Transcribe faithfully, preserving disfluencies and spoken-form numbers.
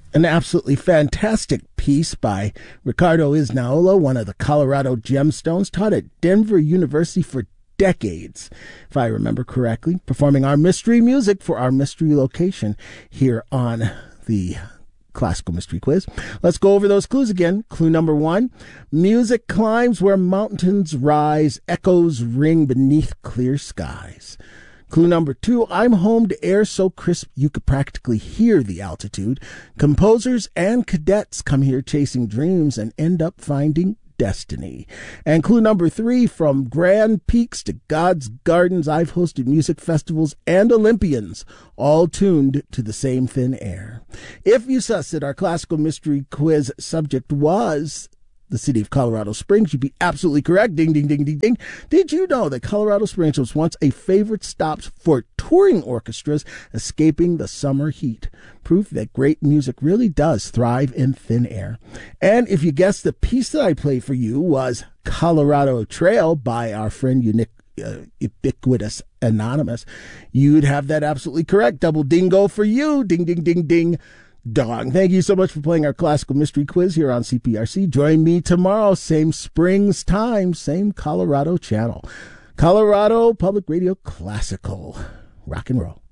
An absolutely fantastic piece by Ricardo Isnaola, one of the Colorado gemstones, taught at Denver University for decades, if I remember correctly, performing our mystery music for our mystery location here on the Classical Mystery Quiz. Let's go over those clues again. Clue number one, music climbs where mountains rise, echoes ring beneath clear skies. Clue number two, I'm home to air so crisp you could practically hear the altitude. Composers and cadets come here chasing dreams and end up finding destiny. And clue number three, from Grand Peaks to God's Gardens, I've hosted music festivals and Olympians, all tuned to the same thin air. If you sussed that our Classical Mystery Quiz subject was the city of Colorado Springs, you'd be absolutely correct. Ding, ding, ding, ding, ding. Did you know that Colorado Springs was once a favorite stop for touring orchestras escaping the summer heat? Proof that great music really does thrive in thin air. And if you guessed the piece that I played for you was Colorado Trail by our friend Unique Uh, Ubiquitous Anonymous, you'd have that absolutely correct. Double dingo for you. Ding, ding, ding, ding. Dong. Thank you so much for playing our Classical Mystery Quiz here on C P R C. Join me tomorrow, same Springs time, same Colorado channel. Colorado Public Radio Classical. Rock and roll.